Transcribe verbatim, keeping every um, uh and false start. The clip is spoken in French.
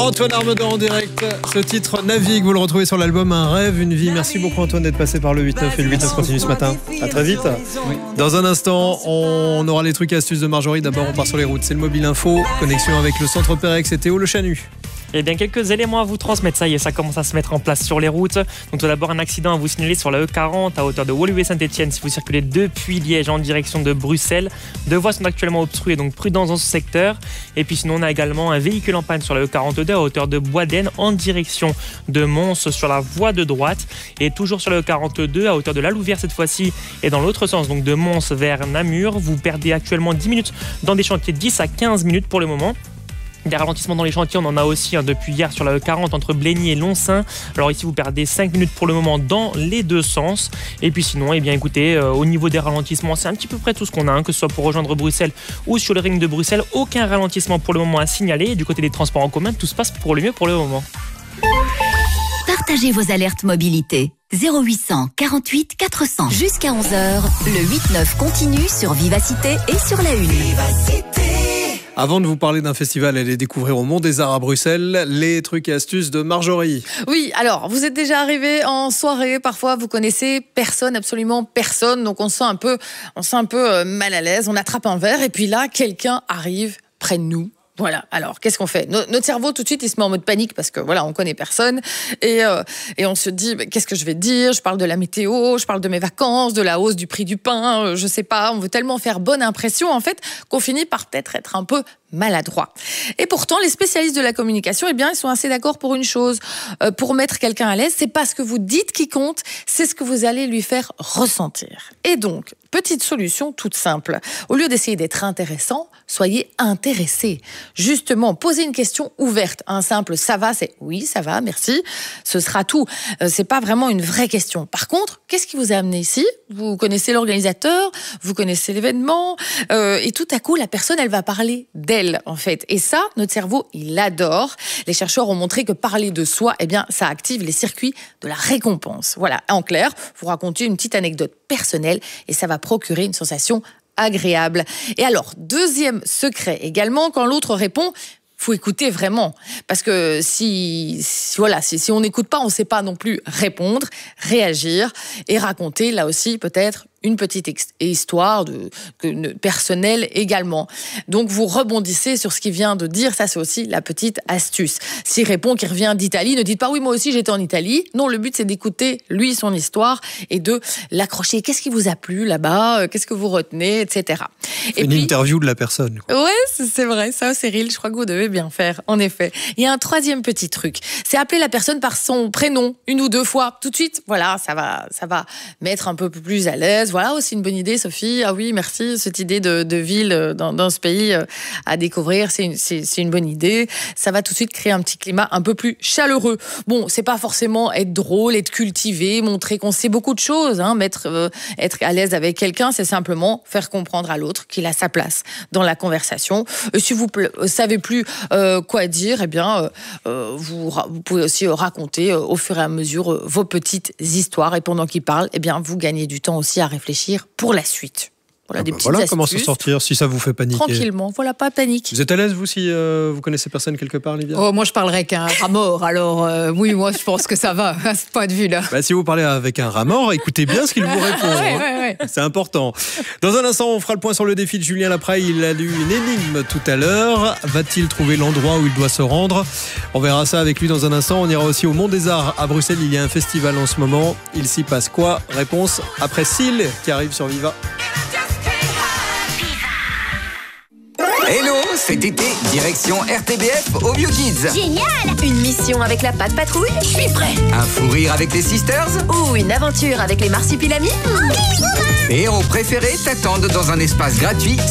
Antoine Armedan en direct. Ce titre Navigue, vous le retrouvez sur l'album Un rêve, une vie. Merci beaucoup Antoine d'être passé par le huit neuf et le huit neuf continue ce matin. À très vite. Oui. Dans un instant, on aura les trucs et astuces de Marjorie. D'abord, on part sur les routes. C'est le Mobile Info. Connexion avec le Centre Pérex et Théo Le Chanu. Eh bien, quelques éléments à vous transmettre, ça y est, ça commence à se mettre en place sur les routes. Donc tout d'abord, un accident à vous signaler sur la E quarante à hauteur de Woluwe-Saint-Etienne si vous circulez depuis Liège en direction de Bruxelles. Deux voies sont actuellement obstruées, donc prudence dans ce secteur. Et puis sinon, on a également un véhicule en panne sur la E quarante-deux à hauteur de Boisden en direction de Mons sur la voie de droite. Et toujours sur la E quarante-deux à hauteur de La Louvière cette fois-ci et dans l'autre sens, donc de Mons vers Namur. Vous perdez actuellement dix minutes dans des chantiers, dix à quinze minutes pour le moment. Des ralentissements dans les chantiers, on en a aussi hein, depuis hier sur la E quarante entre Blény et Lonsin. Alors ici, vous perdez cinq minutes pour le moment dans les deux sens. Et puis sinon, eh bien, écoutez, euh, au niveau des ralentissements, c'est un petit peu près tout ce qu'on a, hein, que ce soit pour rejoindre Bruxelles ou sur le ring de Bruxelles. Aucun ralentissement pour le moment à signaler. Et du côté des transports en commun, tout se passe pour le mieux pour le moment. Partagez vos alertes mobilité. zéro huit cent quarante-huit quatre cents. Jusqu'à onze heures, le huit neuf continue sur Vivacité et sur la Une. Vivacité. Avant de vous parler d'un festival et les découvrir au Mont des Arts à Bruxelles, les trucs et astuces de Marjorie. Oui, alors, vous êtes déjà arrivé en soirée, parfois vous connaissez personne, absolument personne, donc on se sent un peu, on se sent un peu mal à l'aise, on attrape un verre et puis là, quelqu'un arrive près de nous. Voilà, alors qu'est-ce qu'on fait ? Notre cerveau tout de suite il se met en mode panique parce que voilà, on connaît personne et, euh, et on se dit mais, qu'est-ce que je vais dire ? Je parle de la météo, je parle de mes vacances, de la hausse du prix du pain, euh, je sais pas, on veut tellement faire bonne impression en fait qu'on finit par peut-être être un peu maladroit. Et pourtant, les spécialistes de la communication, eh bien, ils sont assez d'accord pour une chose. Euh, pour mettre quelqu'un à l'aise, c'est pas ce que vous dites qui compte, c'est ce que vous allez lui faire ressentir. Et donc, petite solution toute simple. Au lieu d'essayer d'être intéressant, soyez intéressé. Justement, posez une question ouverte. Un simple « ça va », c'est « oui, ça va, merci ». Ce sera tout. Euh, c'est pas vraiment une vraie question. Par contre, qu'est-ce qui vous a amené ici ? Vous connaissez l'organisateur, vous connaissez l'événement, euh, et tout à coup, la personne, elle va parler d'elle. En fait. Et ça, notre cerveau, il adore. Les chercheurs ont montré que parler de soi, eh bien, ça active les circuits de la récompense. Voilà, en clair, vous racontez une petite anecdote personnelle et ça va procurer une sensation agréable. Et alors, deuxième secret également, quand l'autre répond, faut écouter vraiment, parce que si, si voilà, si, si on n'écoute pas, on ne sait pas non plus répondre, réagir et raconter là aussi peut-être une petite ex- histoire de, de, personnelle également. Donc vous rebondissez sur ce qu'il vient de dire, ça c'est aussi la petite astuce. S'il répond qu'il revient d'Italie, ne dites pas oui moi aussi j'étais en Italie. Non, le but c'est d'écouter lui son histoire et de l'accrocher. Qu'est-ce qui vous a plu là-bas ? Qu'est-ce que vous retenez, et cetera. Et une puis, interview de la personne. Quoi. Ouais, c'est vrai, ça Cyril, je crois que vous devez bien faire, en effet. Il y a un troisième petit truc, c'est appeler la personne par son prénom une ou deux fois. Tout de suite, voilà, ça va, ça va mettre un peu plus à l'aise. Voilà aussi une bonne idée, Sophie. Ah oui, merci. Cette idée de, de ville dans, dans ce pays à découvrir, c'est une, c'est, c'est une bonne idée. Ça va tout de suite créer un petit climat un peu plus chaleureux. Bon, c'est pas forcément être drôle, être cultivé, montrer qu'on sait beaucoup de choses. Hein, mettre, euh, être à l'aise avec quelqu'un, c'est simplement faire comprendre à l'autre qu'il a sa place dans la conversation. Et si vous ne savez plus euh, quoi dire, eh bien, euh, vous, vous pouvez aussi raconter euh, au fur et à mesure euh, vos petites histoires. Et pendant qu'il parle, eh bien, vous gagnez du temps aussi à réfléchir pour la suite. Voilà, ah des bah petites voilà astuces. Comment s'en sortir si ça vous fait paniquer. Tranquillement, voilà, pas panique. Vous êtes à l'aise, vous, si euh, vous connaissez personne quelque part, Livia ? Oh, moi, je parlerai qu'un rat mort, alors euh, oui, moi, je pense que ça va, à ce point de vue-là. Bah, si vous parlez avec un rat mort, écoutez bien ce qu'il vous répond. ouais, hein. ouais, ouais. C'est important. Dans un instant, on fera le point sur le défi de Julien Lapraille. Il a lu une énigme tout à l'heure. Va-t-il trouver l'endroit où il doit se rendre ? On verra ça avec lui dans un instant. On ira aussi au Mont des Arts à Bruxelles. Il y a un festival en ce moment. Il s'y passe quoi ? Réponse après Syl qui arrive sur Viva. Hello, cet été, direction R T B F au BioKids. Génial! Une mission avec la Patte Patrouille? Je suis prêt! Un fou rire avec les Sisters? Ou une aventure avec les Marsupilamis? Tes héros préférés t'attendent dans un espace gratuit